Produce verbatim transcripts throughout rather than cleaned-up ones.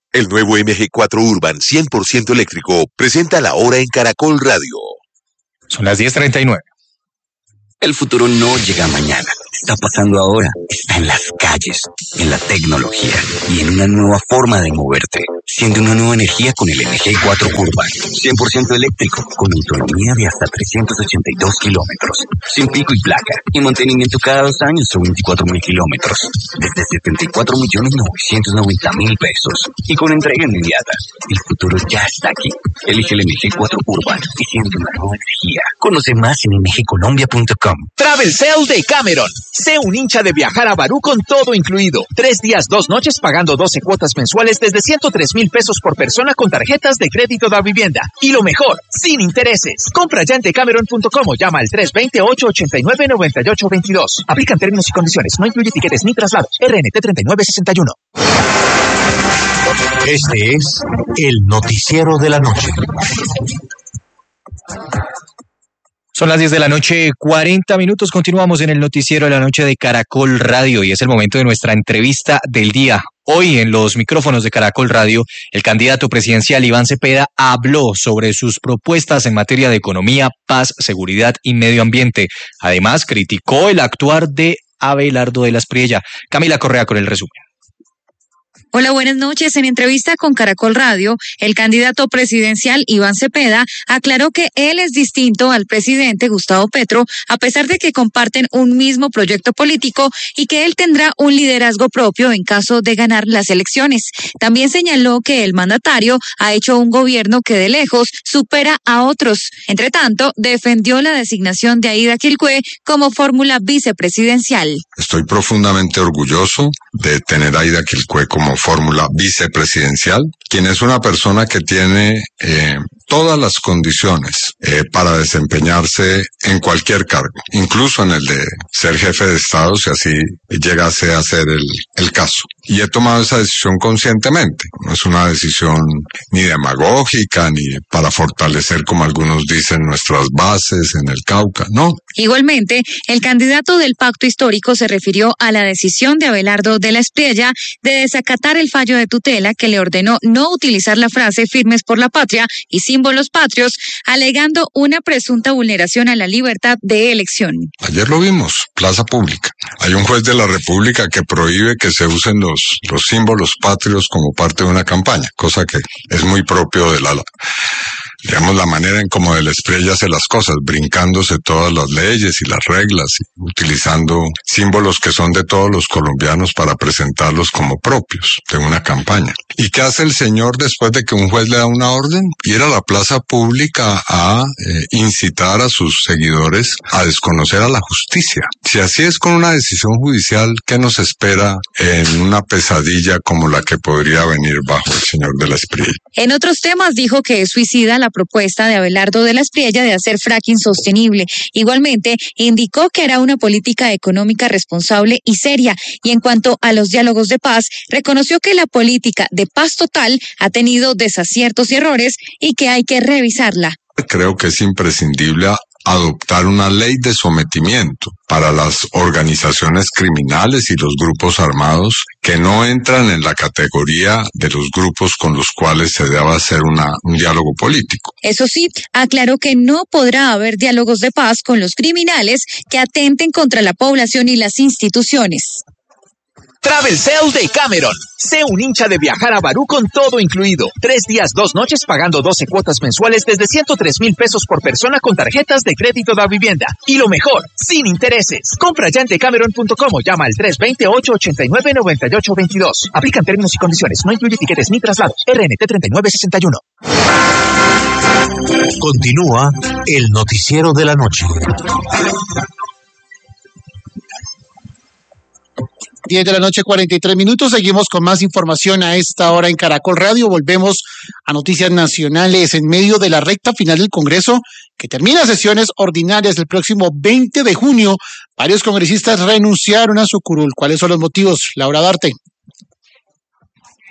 El nuevo M G cuatro Urban cien por ciento eléctrico presenta la hora en Caracol Radio. Son las diez treinta y nueve. El futuro no llega mañana, está pasando ahora, está en las calles, en la tecnología y en una nueva forma de moverte. Siente una nueva energía con el M G cuatro Urban, cien por ciento eléctrico, con autonomía de hasta trescientos ochenta y dos kilómetros, sin pico y placa, y mantenimiento cada dos años o veinticuatro mil kilómetros, desde setenta y cuatro millones novecientos noventa mil pesos, y con entrega inmediata. El futuro ya está aquí. Elige el M G cuatro Urban y siente una nueva energía. Conoce más en m g colombia punto com. Travel Sale de Cameron. Sé un hincha de viajar a Barú con todo incluido. Tres días, dos noches pagando doce cuotas mensuales desde ciento tres mil pesos por persona con tarjetas de crédito de vivienda. Y lo mejor, sin intereses. Compra ya en decameron punto com o llama al tres dos cero, ocho ocho nueve, nueve ocho dos dos. Aplican términos y condiciones. No incluye tiquetes ni traslados. R N T treinta y nueve sesenta y uno. Este es el noticiero de la noche. Son las diez de la noche, cuarenta minutos. Continuamos en el noticiero de la noche de Caracol Radio y es el momento de nuestra entrevista del día. Hoy en los micrófonos de Caracol Radio, el candidato presidencial Iván Cepeda habló sobre sus propuestas en materia de economía, paz, seguridad y medio ambiente. Además, criticó el actuar de Abelardo de la Espriella. Camila Correa con el resumen. Hola, buenas noches. En entrevista con Caracol Radio, el candidato presidencial Iván Cepeda aclaró que él es distinto al presidente Gustavo Petro, a pesar de que comparten un mismo proyecto político y que él tendrá un liderazgo propio en caso de ganar las elecciones. También señaló que el mandatario ha hecho un gobierno que de lejos supera a otros. Entre tanto, defendió la designación de Aida Quilcue como fórmula vicepresidencial. Estoy profundamente orgulloso de tener a Aida Quilcue como fórmula vicepresidencial, quien es una persona que tiene eh, todas las condiciones eh, para desempeñarse en cualquier cargo, incluso en el de ser jefe de Estado, si así llegase a ser el, el caso. Y he tomado esa decisión conscientemente. No es una decisión ni demagógica, ni para fortalecer, como algunos dicen, nuestras bases en el Cauca, no. Igualmente, el candidato del Pacto Histórico se refirió a la decisión de Abelardo de la Espriella de desacatar el fallo de tutela que le ordenó no utilizar la frase firmes por la patria y símbolos patrios, alegando una presunta vulneración a la libertad de elección. Ayer lo vimos, plaza pública. Hay un juez de la República que prohíbe que se usen los, los símbolos patrios como parte de una campaña, cosa que es muy propio de la, digamos, la manera en cómo de la Espriella hace las cosas, brincándose todas las leyes y las reglas, y utilizando símbolos que son de todos los colombianos para presentarlos como propios de una campaña. ¿Y qué hace el señor después de que un juez le da una orden? Ir a la plaza pública a eh, incitar a sus seguidores a desconocer a la justicia. Si así es con una decisión judicial, ¿qué nos espera en una pesadilla como la que podría venir bajo el señor de la Espriella? En otros temas dijo que es suicida la propuesta de Abelardo de la Espriella de hacer fracking sostenible. Igualmente, indicó que hará una política económica responsable y seria. Y en cuanto a los diálogos de paz, reconoció que la política de paz total ha tenido desaciertos y errores y que hay que revisarla. Creo que es imprescindible adoptar una ley de sometimiento para las organizaciones criminales y los grupos armados que no entran en la categoría de los grupos con los cuales se deba hacer una, un diálogo político. Eso sí, aclaró que no podrá haber diálogos de paz con los criminales que atenten contra la población y las instituciones. Travel Sale de Cameron. Sé un hincha de viajar a Barú con todo incluido. Tres días, dos noches pagando doce cuotas mensuales desde ciento tres mil pesos por persona con tarjetas de crédito de vivienda. Y lo mejor, sin intereses. Compra ya en decameron punto com o llama al tres dos cero, ocho ocho nueve, nueve ocho dos dos. Aplican términos y condiciones. No incluye tiquetes ni traslados. R N T treinta y nueve sesenta y uno. Continúa el noticiero de la noche. diez de la noche, cuarenta y tres minutos. Seguimos con más información a esta hora en Caracol Radio. Volvemos a noticias nacionales en medio de la recta final del Congreso, que termina sesiones ordinarias el próximo veinte de junio. Varios congresistas renunciaron a su curul. ¿Cuáles son los motivos, Laura Darte?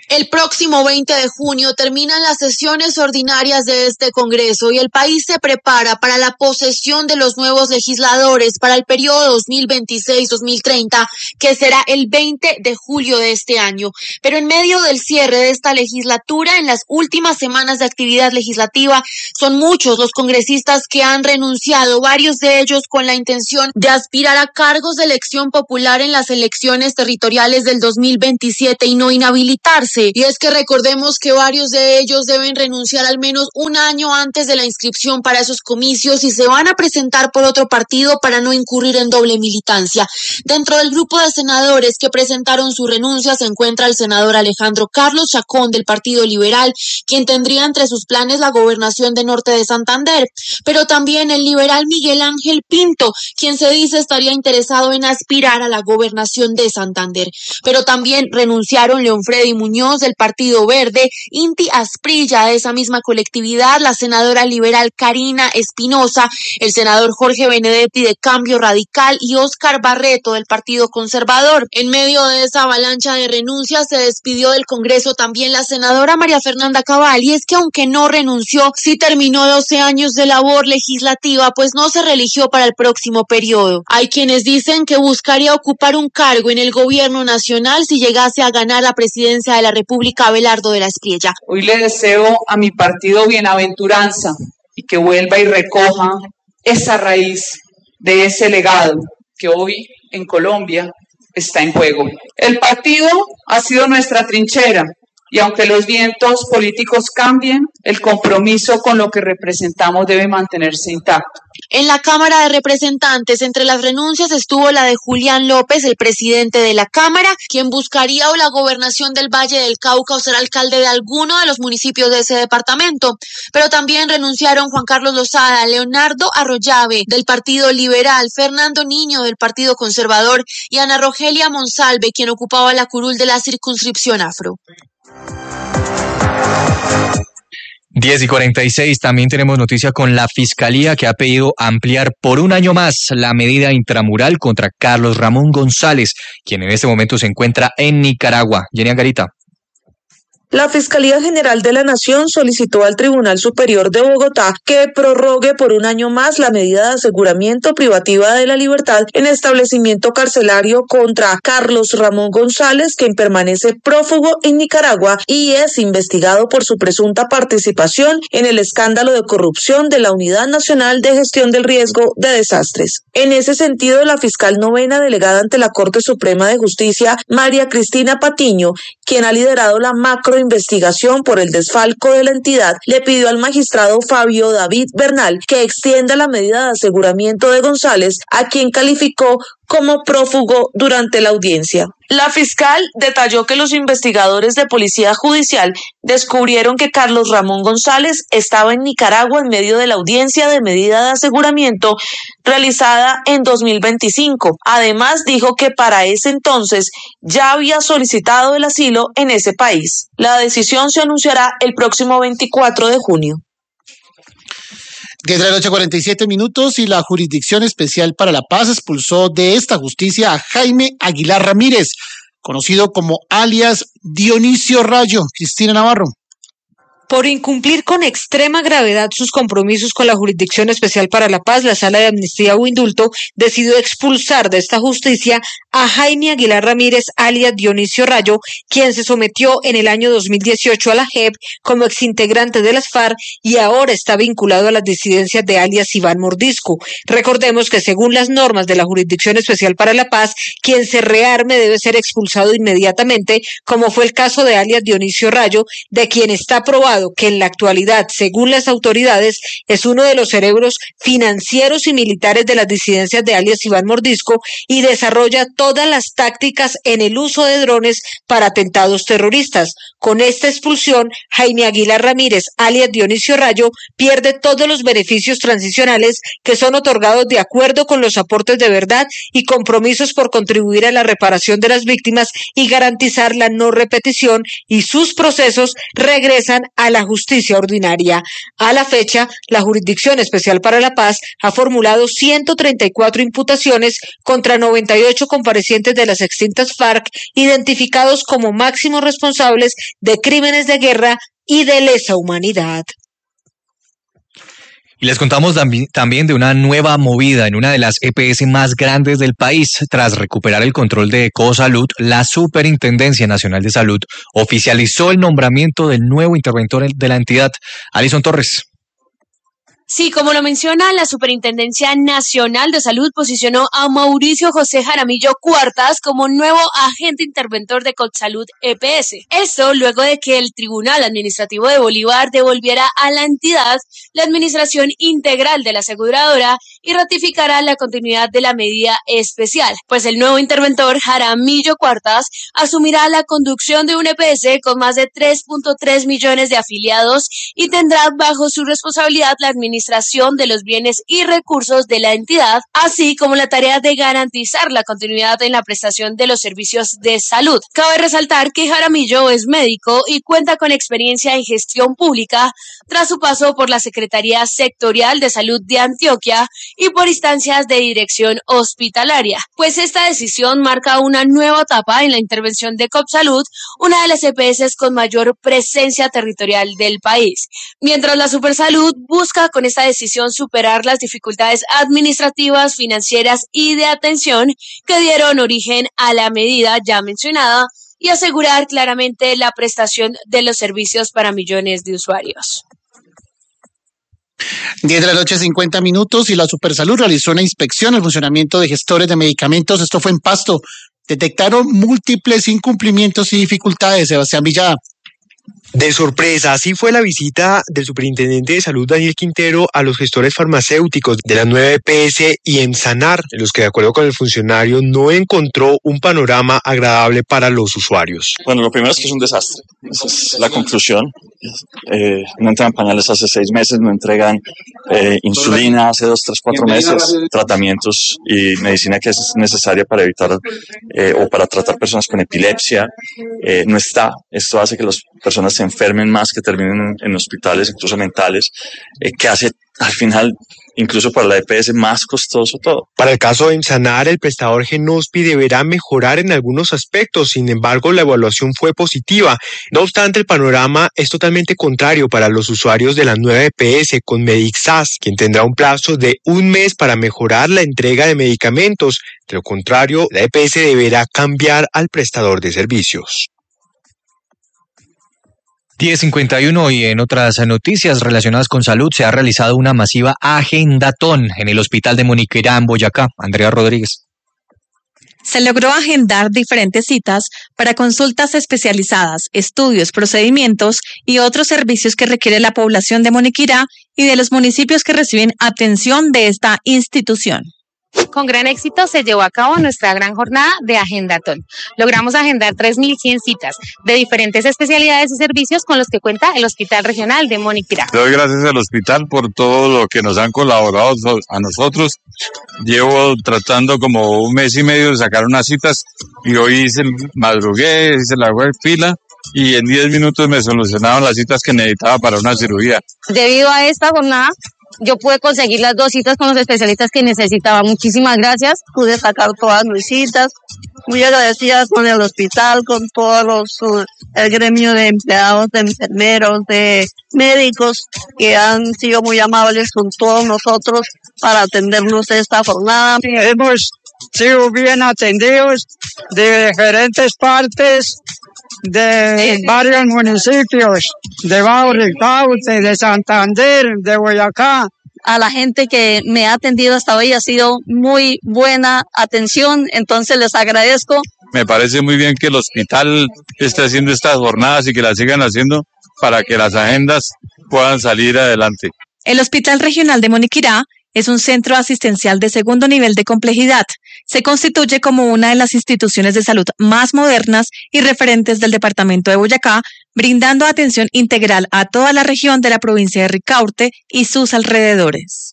El próximo veinte de junio terminan las sesiones ordinarias de este Congreso y el país se prepara para la posesión de los nuevos legisladores para el periodo dos mil veintiséis dos mil treinta, que será el veinte de julio de este año. Pero en medio del cierre de esta legislatura, en las últimas semanas de actividad legislativa, son muchos los congresistas que han renunciado, varios de ellos con la intención de aspirar a cargos de elección popular en las elecciones territoriales del dos mil veintisiete y no inhabilitarse. Y es que recordemos que varios de ellos deben renunciar al menos un año antes de la inscripción para esos comicios y se van a presentar por otro partido para no incurrir en doble militancia. Dentro del grupo de senadores que presentaron su renuncia se encuentra el senador Alejandro Carlos Chacón del Partido Liberal, quien tendría entre sus planes la gobernación de Norte de Santander, pero también el liberal Miguel Ángel Pinto, quien se dice estaría interesado en aspirar a la gobernación de Santander. Pero también renunciaron León Freddy Muñoz del Partido Verde, Inti Asprilla de esa misma colectividad, la senadora liberal Karina Espinosa, el senador Jorge Benedetti de Cambio Radical y Óscar Barreto del Partido Conservador. En medio de esa avalancha de renuncias se despidió del Congreso también la senadora María Fernanda Cabal, y es que aunque no renunció, sí terminó doce años de labor legislativa, pues no se reeligió para el próximo periodo. Hay quienes dicen que buscaría ocupar un cargo en el gobierno nacional si llegase a ganar la presidencia de la República Abelardo de la Espriella. Hoy le deseo a mi partido bienaventuranza y que vuelva y recoja esa raíz de ese legado que hoy en Colombia está en juego. El partido ha sido nuestra trinchera y aunque los vientos políticos cambien, el compromiso con lo que representamos debe mantenerse intacto. En la Cámara de Representantes, entre las renuncias estuvo la de Julián López, el presidente de la Cámara, quien buscaría o la gobernación del Valle del Cauca o ser alcalde de alguno de los municipios de ese departamento. Pero también renunciaron Juan Carlos Lozada, Leonardo Arroyave del Partido Liberal, Fernando Niño del Partido Conservador y Ana Rogelia Monsalve, quien ocupaba la curul de la circunscripción afro. diez y cuarenta y seis, también tenemos noticia con la Fiscalía que ha pedido ampliar por un año más la medida intramural contra Carlos Ramón González, quien en este momento se encuentra en Nicaragua. Jenny Angarita. La Fiscalía General de la Nación solicitó al Tribunal Superior de Bogotá que prorrogue por un año más la medida de aseguramiento privativa de la libertad en establecimiento carcelario contra Carlos Ramón González, quien permanece prófugo en Nicaragua y es investigado por su presunta participación en el escándalo de corrupción de la Unidad Nacional de Gestión del Riesgo de Desastres. En ese sentido, la fiscal novena delegada ante la Corte Suprema de Justicia, María Cristina Patiño, quien ha liderado la macro investigación por el desfalco de la entidad, le pidió al magistrado Fabio David Bernal que extienda la medida de aseguramiento de González, a quien calificó como prófugo durante la audiencia. La fiscal detalló que los investigadores de Policía Judicial descubrieron que Carlos Ramón González estaba en Nicaragua en medio de la audiencia de medida de aseguramiento realizada en dos mil veinticinco. Además, dijo que para ese entonces ya había solicitado el asilo en ese país. La decisión se anunciará el próximo veinticuatro de junio. diez de la noche, cuarenta y siete minutos, y la Jurisdicción Especial para la Paz expulsó de esta justicia a Jaime Aguilar Ramírez, conocido como alias Dionisio Rayo. Cristina Navarro. Por incumplir con extrema gravedad sus compromisos con la Jurisdicción Especial para la Paz, la Sala de Amnistía o Indulto decidió expulsar de esta justicia a Jaime Aguilar Ramírez, alias Dionisio Rayo, quien se sometió en el año dos mil dieciocho a la J E P como exintegrante de las FARC y ahora está vinculado a las disidencias de alias Iván Mordisco. Recordemos que según las normas de la Jurisdicción Especial para la Paz, quien se rearme debe ser expulsado inmediatamente, como fue el caso de alias Dionisio Rayo, de quien está probado que en la actualidad, según las autoridades, es uno de los cerebros financieros y militares de las disidencias de alias Iván Mordisco y desarrolla todas las tácticas en el uso de drones para atentados terroristas. Con esta expulsión, Jaime Aguilar Ramírez, alias Dionisio Rayo, pierde todos los beneficios transicionales que son otorgados de acuerdo con los aportes de verdad y compromisos por contribuir a la reparación de las víctimas y garantizar la no repetición, y sus procesos regresan a a la justicia ordinaria. A la fecha, la Jurisdicción Especial para la Paz ha formulado ciento treinta y cuatro imputaciones contra noventa y ocho comparecientes de las extintas FARC, identificados como máximos responsables de crímenes de guerra y de lesa humanidad. Y les contamos también de una nueva movida en una de las E P S más grandes del país. Tras recuperar el control de Ecosalud, la Superintendencia Nacional de Salud oficializó el nombramiento del nuevo interventor de la entidad, Alison Torres. Sí, como lo menciona, la Superintendencia Nacional de Salud posicionó a Mauricio José Jaramillo Cuartas como nuevo agente interventor de Copsalud E P S. Esto luego de que el Tribunal Administrativo de Bolívar devolviera a la entidad la administración integral de la aseguradora y ratificara la continuidad de la medida especial. Pues el nuevo interventor, Jaramillo Cuartas, asumirá la conducción de un E P S con más de tres punto tres millones de afiliados y tendrá bajo su responsabilidad la administración administración de los bienes y recursos de la entidad, así como la tarea de garantizar la continuidad en la prestación de los servicios de salud. Cabe resaltar que Jaramillo es médico y cuenta con experiencia en gestión pública tras su paso por la Secretaría Sectorial de Salud de Antioquia y por instancias de dirección hospitalaria. Pues esta decisión marca una nueva etapa en la intervención de Copsalud, una de las E P S con mayor presencia territorial del país. Mientras la Supersalud busca con esta decisión superar las dificultades administrativas, financieras y de atención que dieron origen a la medida ya mencionada y asegurar claramente la prestación de los servicios para millones de usuarios. diez de la noche, cincuenta minutos, y la Supersalud realizó una inspección al funcionamiento de gestores de medicamentos. Esto fue en Pasto. Detectaron múltiples incumplimientos y dificultades. Sebastián Villada. De sorpresa, así fue la visita del superintendente de salud Daniel Quintero a los gestores farmacéuticos de la nueva E P S y en Sanar, en los que de acuerdo con el funcionario no encontró un panorama agradable para los usuarios. Bueno, lo primero es que es un desastre, esa es la conclusión. Eh, no entregan pañales hace seis meses, no entregan eh, insulina hace dos, tres, cuatro meses, tratamientos y medicina que es necesaria para evitar eh, o para tratar personas con epilepsia, eh, no está. Esto hace que las personas se enfermen más, que terminen en, en hospitales, incluso mentales, eh, que hace al final, incluso para la E P S, más costoso todo. Para el caso de Sanar, el prestador Genospi deberá mejorar en algunos aspectos, sin embargo, la evaluación fue positiva. No obstante, el panorama es totalmente contrario para los usuarios de la nueva E P S con Medixas, quien tendrá un plazo de un mes para mejorar la entrega de medicamentos. De lo contrario, la E P S deberá cambiar al prestador de servicios. diez cincuenta y uno, y en otras noticias relacionadas con salud se ha realizado una masiva agendatón en el hospital de Moniquirá, en Boyacá. Andrea Rodríguez. Se logró agendar diferentes citas para consultas especializadas, estudios, procedimientos y otros servicios que requiere la población de Moniquirá y de los municipios que reciben atención de esta institución. Con gran éxito se llevó a cabo nuestra gran jornada de agendatón. Logramos agendar tres mil cien citas de diferentes especialidades y servicios con los que cuenta el Hospital Regional de Moniquirá. Doy gracias al hospital por todo lo que nos han colaborado a nosotros. Llevo tratando como un mes y medio de sacar unas citas y hoy hice madrugué, hice la web fila y en diez minutos me solucionaron las citas que necesitaba para una cirugía. Debido a esta jornada, yo pude conseguir las dos citas con los especialistas que necesitaba. Muchísimas gracias. Pude sacar todas mis citas. Muy agradecida con el hospital, con todos los, uh, el gremio de empleados, de enfermeros, de médicos que han sido muy amables con todos nosotros para atendernos esta jornada. Hemos sido bien atendidos de diferentes partes de varios municipios, de Bauricauce, de Santander, de Boyacá. A la gente que me ha atendido hasta hoy ha sido muy buena atención, entonces les agradezco. Me parece muy bien que el hospital esté haciendo estas jornadas y que las sigan haciendo para que las agendas puedan salir adelante. El Hospital Regional de Moniquirá es un centro asistencial de segundo nivel de complejidad. Se constituye como una de las instituciones de salud más modernas y referentes del departamento de Boyacá, brindando atención integral a toda la región de la provincia de Ricaurte y sus alrededores.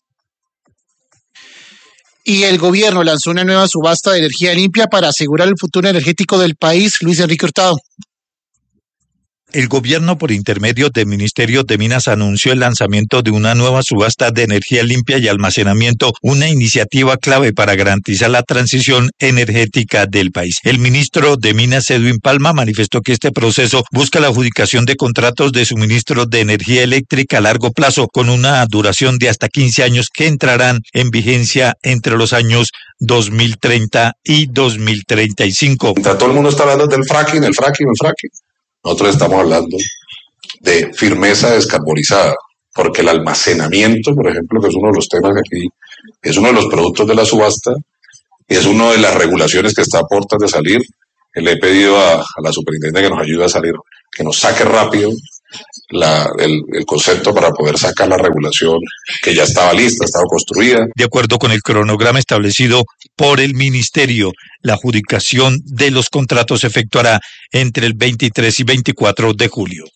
Y el gobierno lanzó una nueva subasta de energía limpia para asegurar el futuro energético del país. Luis Enrique Hurtado. El gobierno, por intermedio del Ministerio de Minas, anunció el lanzamiento de una nueva subasta de energía limpia y almacenamiento, una iniciativa clave para garantizar la transición energética del país. El ministro de Minas, Edwin Palma, manifestó que este proceso busca la adjudicación de contratos de suministro de energía eléctrica a largo plazo con una duración de hasta quince años que entrarán en vigencia entre los años dos mil treinta y dos mil treinta y cinco. Todo el mundo está hablando del fracking, el fracking, el fracking. Nosotros estamos hablando de firmeza descarbonizada, porque el almacenamiento, por ejemplo, que es uno de los temas que aquí, es uno de los productos de la subasta, y es una de las regulaciones que está a puertas de salir. Le he pedido a, a la superintendente que nos ayude a salir, que nos saque rápido la, el, el concepto para poder sacar la regulación que ya estaba lista, estaba construida. De acuerdo con el cronograma establecido por el ministerio, la adjudicación de los contratos se efectuará entre el veintitrés y veinticuatro de julio.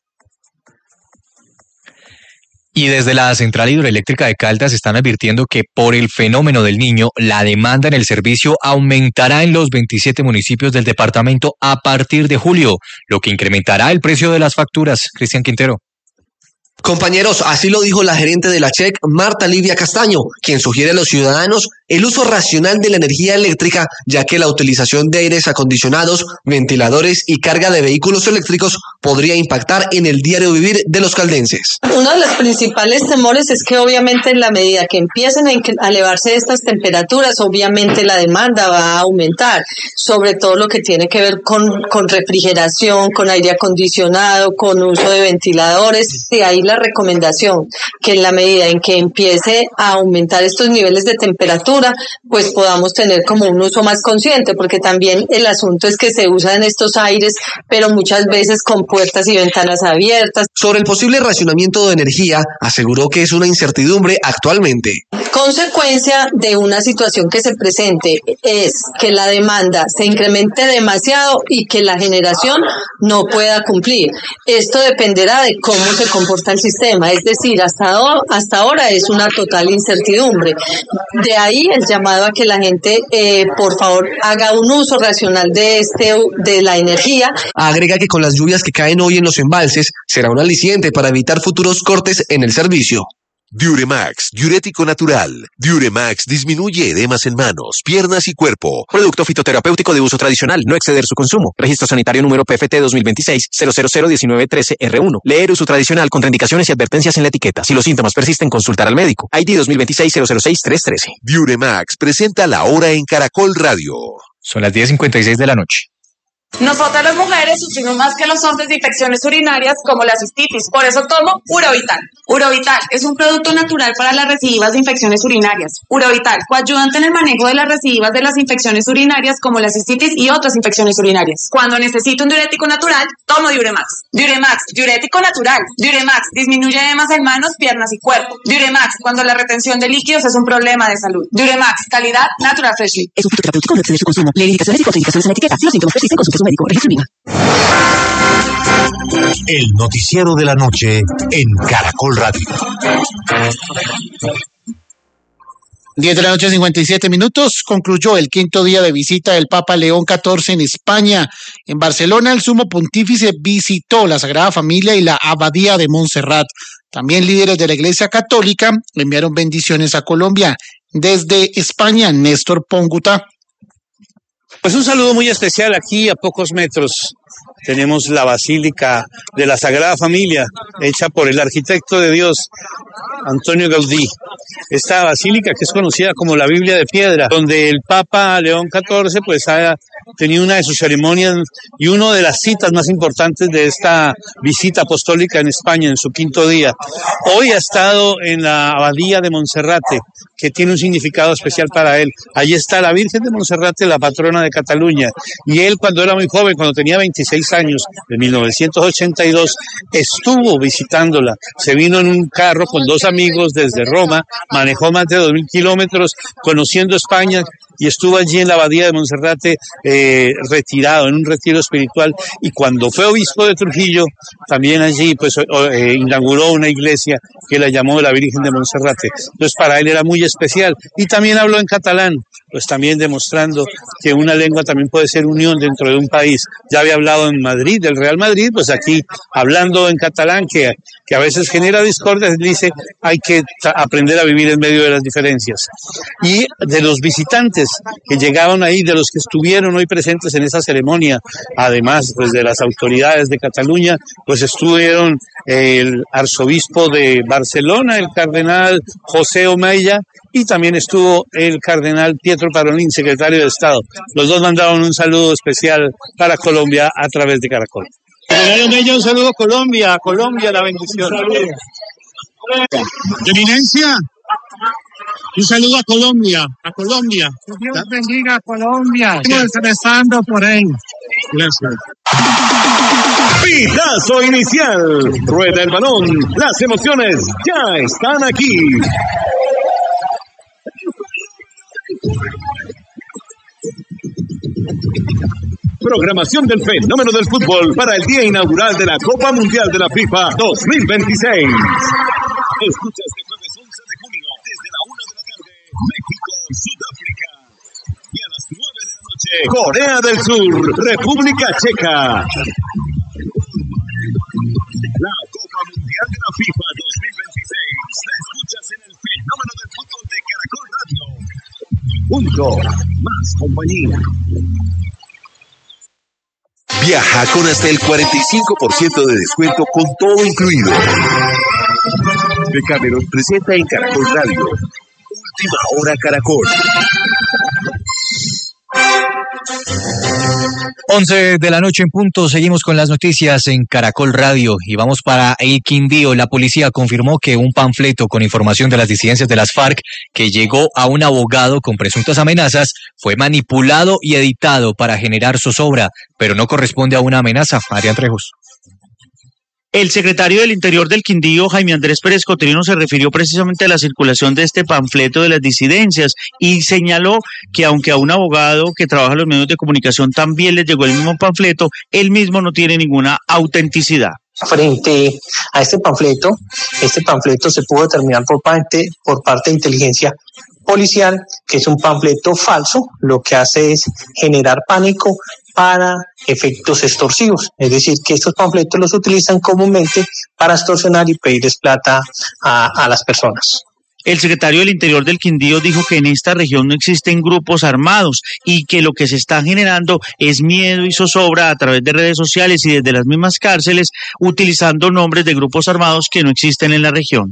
Y desde la Central Hidroeléctrica de Caldas están advirtiendo que por el fenómeno del Niño, la demanda en el servicio aumentará en los veintisiete municipios del departamento a partir de julio, lo que incrementará el precio de las facturas. Cristian Quintero. Compañeros, así lo dijo la gerente de la C H E C, Marta Livia Castaño, quien sugiere a los ciudadanos el uso racional de la energía eléctrica, ya que la utilización de aires acondicionados, ventiladores y carga de vehículos eléctricos podría impactar en el diario vivir de los caldenses. Uno de los principales temores es que obviamente en la medida que empiecen a elevarse estas temperaturas, obviamente la demanda va a aumentar, sobre todo lo que tiene que ver con, con refrigeración, con aire acondicionado, con uso de ventiladores. De ahí la recomendación que en la medida en que empiece a aumentar estos niveles de temperatura, pues podamos tener como un uso más consciente, porque también el asunto es que se usan estos aires, pero muchas veces con puertas y ventanas abiertas. Sobre el posible racionamiento de energía, aseguró que es una incertidumbre actualmente. Consecuencia de una situación que se presente es que la demanda se incremente demasiado y que la generación no pueda cumplir. Esto dependerá de cómo se comporta el sistema, es decir, hasta, hasta ahora es una total incertidumbre. De ahí el llamado a que la gente, eh, por favor, haga un uso racional de, este, de la energía. Agrega que con las lluvias que caen hoy en los embalses, será un aliciente para evitar futuros cortes en el servicio. Diuremax, diurético natural. Diuremax disminuye edemas en manos, piernas y cuerpo. Producto fitoterapéutico de uso tradicional, no exceder su consumo. Registro sanitario número P F T dos mil veintiséis cero cero cero diecinueve trece R uno. Leer uso tradicional, contraindicaciones y advertencias en la etiqueta. Si los síntomas persisten, consultar al médico. I D dos mil veintiséis cero cero seis tres trece. Diuremax presenta la hora en Caracol Radio. Son las diez cincuenta y seis de la noche. Nosotras las mujeres sufrimos más que los hombres de infecciones urinarias como la cistitis, por eso tomo Urovital. Urovital es un producto natural para las recidivas de infecciones urinarias. Urovital, coayudante en el manejo de las recidivas de las infecciones urinarias como la cistitis y otras infecciones urinarias. Cuando necesito un diurético natural, tomo Diuremax. Diuremax, diurético natural. Diuremax disminuye edemas en manos, piernas y cuerpo. Diuremax, cuando la retención de líquidos es un problema de salud. Diuremax, calidad Natural Freshly. Es un fitoterapéutico, no exceder su consumo. Leer indicaciones y contraindicaciones en la etiqueta. Si los síntomas persisten, consulte a su médico. Registro INVIMA. El noticiero de la noche en Caracol Radio. diez de la noche, cincuenta y siete minutos. Concluyó el quinto día de visita del Papa León catorce en España. En Barcelona, el sumo pontífice visitó la Sagrada Familia y la Abadía de Montserrat. También líderes de la Iglesia Católica le enviaron bendiciones a Colombia. Desde España, Néstor Pónguta. Pues un saludo muy especial aquí a pocos metros. Tenemos la Basílica de la Sagrada Familia, hecha por el arquitecto de Dios, Antonio Gaudí. Esta basílica que es conocida como la Biblia de Piedra, donde el Papa León catorce pues ha tenido una de sus ceremonias y una de las citas más importantes de esta visita apostólica en España en su quinto día. Hoy ha estado en la Abadía de Monserrate, que tiene un significado especial para él. Allí está la Virgen de Monserrate, la patrona de Cataluña. Y él, cuando era muy joven, cuando tenía veintiséis años, en mil novecientos ochenta y dos, estuvo visitándola. Se vino en un carro con dos amigos desde Roma, manejó más de dos mil kilómetros, conociendo España, y estuvo allí en la abadía de Monserrate eh, retirado, en un retiro espiritual, y cuando fue obispo de Trujillo, también allí pues eh, inauguró una iglesia que la llamó la Virgen de Monserrate. Entonces para él era muy especial, y también habló en catalán, pues también demostrando que una lengua también puede ser unión dentro de un país. Ya había hablado en Madrid, del Real Madrid, pues aquí hablando en catalán, que, que a veces genera discordia, dice hay que aprender a vivir en medio de las diferencias. Y de los visitantes que llegaban ahí, de los que estuvieron hoy presentes en esa ceremonia, además pues de las autoridades de Cataluña, pues estuvieron el arzobispo de Barcelona, el cardenal José Omeya, y también estuvo el cardenal Pietro Parolin, secretario de Estado. Los dos mandaron un saludo especial para Colombia a través de Caracol. Cardenal Omeya, un saludo a Colombia, a Colombia la bendición. Eminencia, un saludo a Colombia, a Colombia. Dios bendiga a Colombia. Estamos rezando por él. Gracias. Pitazo inicial. Rueda el balón. Las emociones ya están aquí. Programación del fenómeno del fútbol para el día inaugural de la Copa Mundial de la FIFA dos mil veintiséis. Escucha este jueves once de junio desde la una de la tarde, México, Sudáfrica. Y a las nueve de la noche, Corea del Sur, República Checa. La Copa Mundial de la FIFA dos mil veintiséis la escuchas en el fenómeno del fútbol de Caracol Radio. Junto, más compañía. Viaja con hasta el cuarenta y cinco por ciento de descuento con todo incluido. Decameron presenta en Caracol Radio. Última hora Caracol. once de la noche en punto, seguimos con las noticias en Caracol Radio y vamos para el Quindío. La policía confirmó que un panfleto con información de las disidencias de las FARC que llegó a un abogado con presuntas amenazas fue manipulado y editado para generar zozobra, pero no corresponde a una amenaza. Adrián Trejos. El secretario del Interior del Quindío, Jaime Andrés Pérez Cotrino, se refirió precisamente a la circulación de este panfleto de las disidencias y señaló que aunque a un abogado que trabaja en los medios de comunicación también le llegó el mismo panfleto, él mismo no tiene ninguna autenticidad. Frente a este panfleto, este panfleto se pudo determinar por parte, por parte de inteligencia policial, que es un panfleto falso, lo que hace es generar pánico para efectos extorsivos, es decir, que estos panfletos los utilizan comúnmente para extorsionar y pedirles plata a, a las personas. El secretario del Interior del Quindío dijo que en esta región no existen grupos armados y que lo que se está generando es miedo y zozobra a través de redes sociales y desde las mismas cárceles, utilizando nombres de grupos armados que no existen en la región.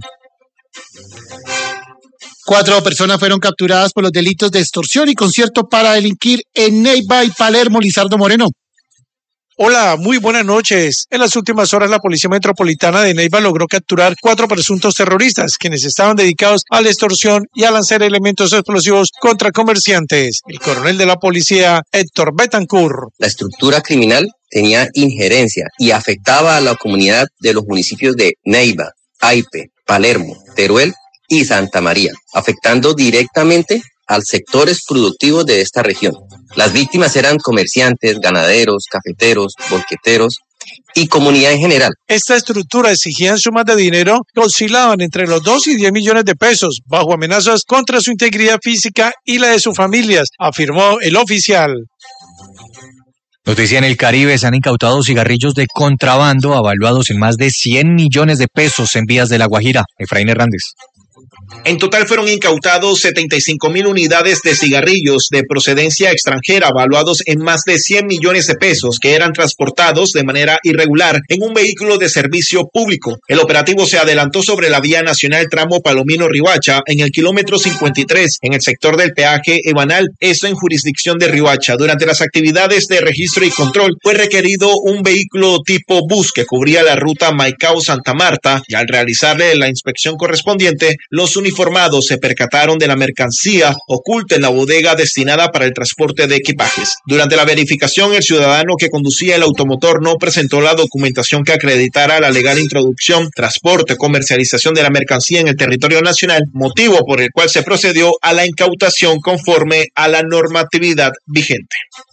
Cuatro personas fueron capturadas por los delitos de extorsión y concierto para delinquir en Neiva y Palermo. Lizardo Moreno. Hola, muy buenas noches. En las últimas horas, la Policía Metropolitana de Neiva logró capturar cuatro presuntos terroristas, quienes estaban dedicados a la extorsión y a lanzar elementos explosivos contra comerciantes. El coronel de la policía, Héctor Betancourt. La estructura criminal tenía injerencia y afectaba a la comunidad de los municipios de Neiva, Aipe, Palermo, Teruel y Santa María, afectando directamente a sectores productivos de esta región. Las víctimas eran comerciantes, ganaderos, cafeteros, bolqueteros y comunidad en general. Esta estructura exigía sumas de dinero que oscilaban entre los dos y diez millones de pesos, bajo amenazas contra su integridad física y la de sus familias, afirmó el oficial. Noticia en el Caribe, se han incautado cigarrillos de contrabando avaluados en más de cien millones de pesos en vías de La Guajira. Efraín Hernández. En total fueron incautados setenta y cinco mil unidades de cigarrillos de procedencia extranjera, valuados en más de cien millones de pesos, que eran transportados de manera irregular en un vehículo de servicio público. El operativo se adelantó sobre la vía nacional tramo Palomino-Riohacha, en el kilómetro cincuenta y tres, en el sector del peaje Ebanal, esto en jurisdicción de Riohacha. Durante las actividades de registro y control fue requerido un vehículo tipo bus que cubría la ruta Maicao-Santa Marta, y al realizarle la inspección correspondiente, los los uniformados se percataron de la mercancía oculta en la bodega destinada para el transporte de equipajes. Durante la verificación, el ciudadano que conducía el automotor no presentó la documentación que acreditara la legal introducción, transporte, comercialización de la mercancía en el territorio nacional, motivo por el cual se procedió a la incautación conforme a la normatividad vigente.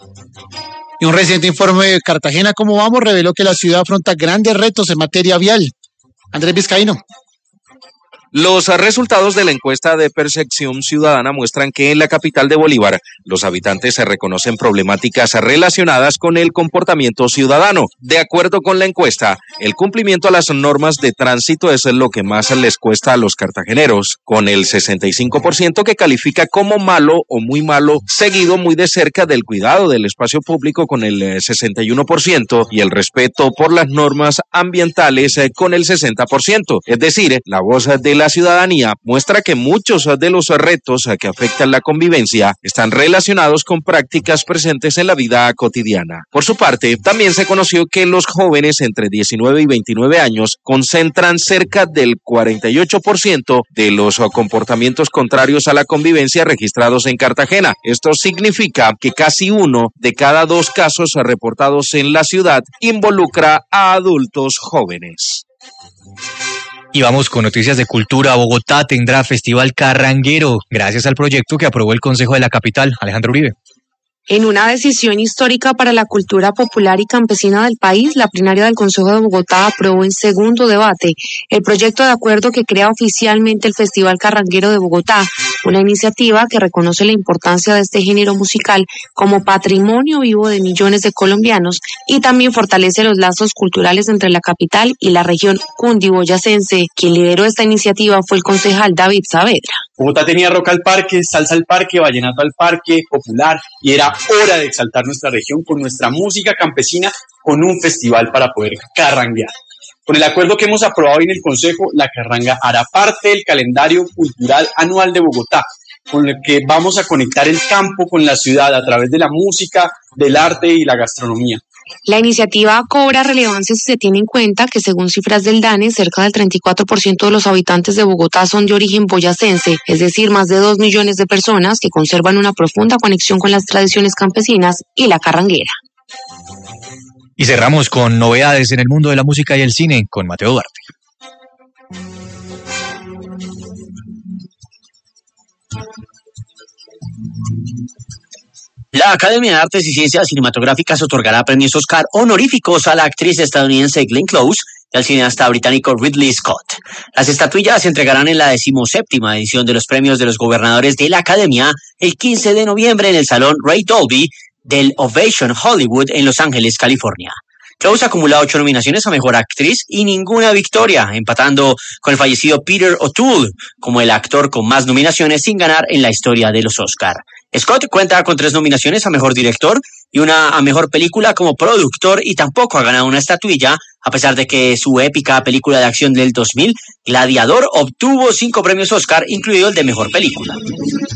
Y un reciente informe de Cartagena, ¿cómo vamos?, reveló que la ciudad afronta grandes retos en materia vial. Andrés Vizcaíno. Los resultados de la encuesta de percepción ciudadana muestran que en la capital de Bolívar los habitantes se reconocen problemáticas relacionadas con el comportamiento ciudadano. De acuerdo con la encuesta, el cumplimiento a las normas de tránsito es lo que más les cuesta a los cartageneros, con el sesenta y cinco por ciento que califica como malo o muy malo, seguido muy de cerca del cuidado del espacio público con el sesenta y uno por ciento y el respeto por las normas ambientales con el sesenta por ciento. Es decir, la voz de la La ciudadanía muestra que muchos de los retos que afectan la convivencia están relacionados con prácticas presentes en la vida cotidiana. Por su parte, también se conoció que los jóvenes entre diecinueve y veintinueve años concentran cerca del cuarenta y ocho por ciento de los comportamientos contrarios a la convivencia registrados en Cartagena. Esto significa que casi uno de cada dos casos reportados en la ciudad involucra a adultos jóvenes. Y vamos con noticias de cultura. Bogotá tendrá Festival Carranguero, gracias al proyecto que aprobó el Consejo de la Capital. Alejandro Uribe. En una decisión histórica para la cultura popular y campesina del país, la plenaria del Consejo de Bogotá aprobó en segundo debate el proyecto de acuerdo que crea oficialmente el Festival Carranguero de Bogotá, una iniciativa que reconoce la importancia de este género musical como patrimonio vivo de millones de colombianos y también fortalece los lazos culturales entre la capital y la región cundiboyacense. Quien lideró esta iniciativa fue el concejal David Saavedra. Bogotá tenía rock al parque, salsa al parque, vallenato al parque, popular, y era hora de exaltar nuestra región con nuestra música campesina, con un festival para poder carranguear. Con el acuerdo que hemos aprobado en el Consejo, la carranga hará parte del calendario cultural anual de Bogotá, con el que vamos a conectar el campo con la ciudad a través de la música, del arte y la gastronomía. La iniciativa cobra relevancia si se tiene en cuenta que, según cifras del DANE, cerca del treinta y cuatro por ciento de los habitantes de Bogotá son de origen boyacense, es decir, más de dos millones de personas que conservan una profunda conexión con las tradiciones campesinas y la carranguera. Y cerramos con novedades en el mundo de la música y el cine con Mateo Duarte. La Academia de Artes y Ciencias Cinematográficas otorgará premios Oscar honoríficos a la actriz estadounidense Glenn Close y al cineasta británico Ridley Scott. Las estatuillas se entregarán en la decimoséptima edición de los premios de los gobernadores de la Academia el quince de noviembre en el Salón Ray Dolby del Ovation Hollywood en Los Ángeles, California. Close acumula ocho nominaciones a Mejor Actriz y ninguna victoria, empatando con el fallecido Peter O'Toole como el actor con más nominaciones sin ganar en la historia de los Oscar. Scott cuenta con tres nominaciones a Mejor Director y una a Mejor Película como productor y tampoco ha ganado una estatuilla, a pesar de que su épica película de acción del dos mil, Gladiador, obtuvo cinco premios Oscar, incluido el de Mejor Película.